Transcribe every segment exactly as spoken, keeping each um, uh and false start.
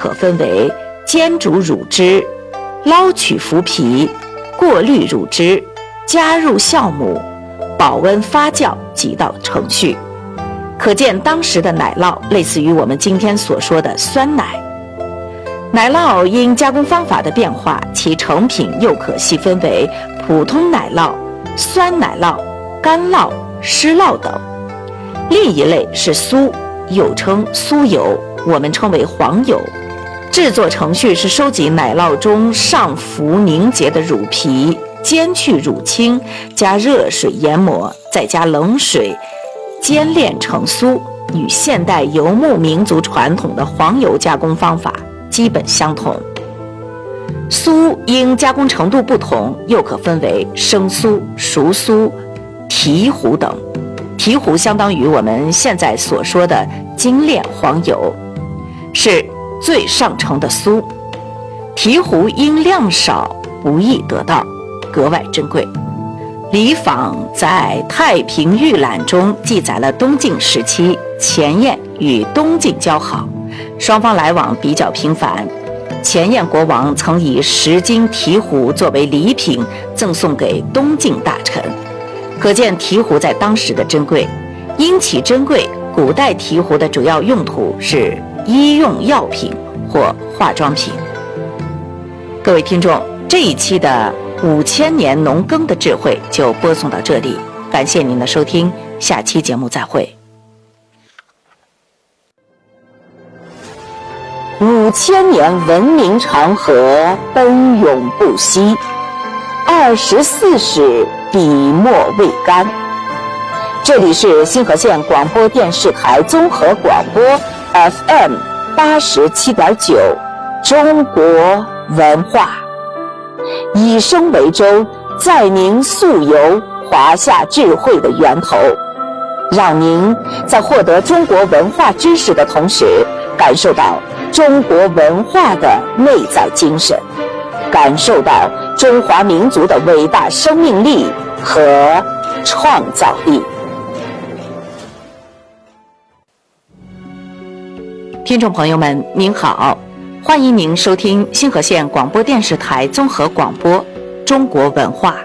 可分为煎煮乳汁、捞取麸皮、过滤乳汁、加入酵母、保温发酵几道程序。可见当时的奶酪类似于我们今天所说的酸奶。奶酪因加工方法的变化，其成品又可细分为普通奶酪、酸奶酪、干酪、湿酪等。另一类是酥，又称酥油，我们称为黄油。制作程序是收集奶酪中上浮凝结的乳皮，煎去乳清，加热水研磨，再加冷水煎炼成酥，与现代游牧民族传统的黄油加工方法基本相同。酥因加工程度不同，又可分为生酥、熟酥、提糊等。提糊相当于我们现在所说的精炼黄油，是最上乘的酥。提糊因量少不易得到，格外珍贵。李昉在《太平御览》中记载了东晋时期钱彦与东晋交好，双方来往比较频繁。钱彦国王曾以十斤提壶作为礼品赠送给东晋大臣，可见提壶在当时的珍贵。因其珍贵，古代提壶的主要用途是医用药品或化妆品。各位听众，这一期的五千年农耕的智慧就播送到这里，感谢您的收听，下期节目再会。五千年文明长河奔涌不息，二十四史笔墨未干。这里是新河县广播电视台综合广播 F M 八十七点九，中国文化，以声为舟，载您溯游华夏智慧的源头，让您在获得中国文化知识的同时，感受到中国文化的内在精神，感受到中华民族的伟大生命力和创造力。听众朋友们，您好，欢迎您收听新河县广播电视台综合广播中国文化。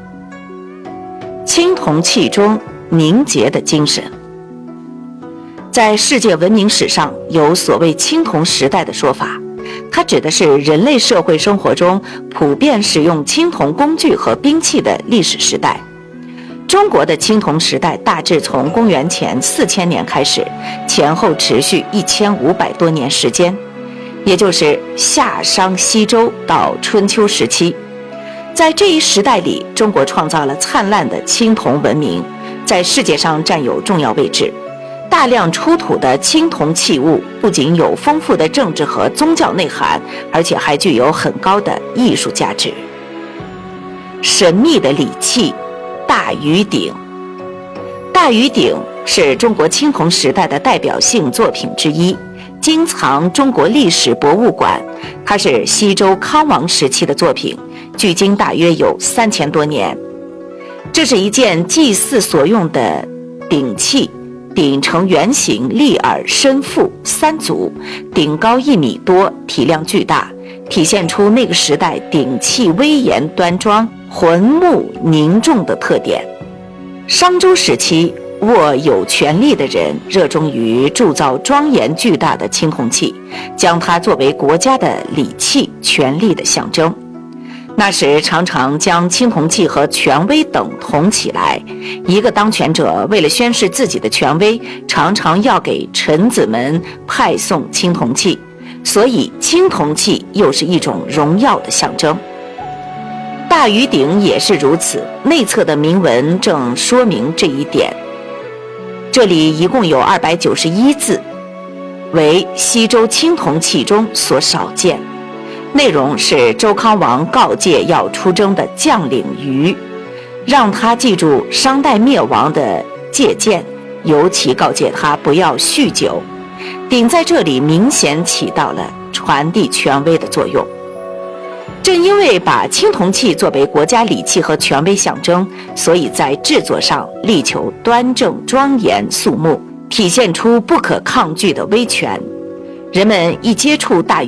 青铜器中凝结的精神。在世界文明史上有所谓青铜时代的说法，它指的是人类社会生活中普遍使用青铜工具和兵器的历史时代。中国的青铜时代大致从公元前四千年开始，前后持续一千五百多年时间，也就是夏商西周到春秋时期。在这一时代里，中国创造了灿烂的青铜文明，在世界上占有重要位置。大量出土的青铜器物不仅有丰富的政治和宗教内涵，而且还具有很高的艺术价值。神秘的礼器大禹鼎。大禹鼎是中国青铜时代的代表性作品之一，今藏中国历史博物馆。它是西周康王时期的作品，距今大约有三千多年。这是一件祭祀所用的鼎器，鼎呈圆形，立耳深腹三足，鼎高一米多，体量巨大，体现出那个时代鼎器威严端庄、浑穆凝重的特点。商周时期，握有权力的人热衷于铸造庄严巨大的青铜器，将它作为国家的礼器、权力的象征。那时常常将青铜器和权威等同起来，一个当权者为了宣示自己的权威，常常要给臣子们派送青铜器，所以青铜器又是一种荣耀的象征。大禹鼎也是如此，内侧的铭文正说明这一点。这里一共有二百九十一字，为西周青铜器中所少见。内容是周康王告诫要出征的将领禹，让他记住商代灭亡的借鉴，尤其告诫他不要酗酒。鼎在这里明显起到了传递权威的作用。正因为把青铜器作为国家礼器和权威象征，所以在制作上力求端正庄严肃穆，体现出不可抗拒的威权。人们一接触大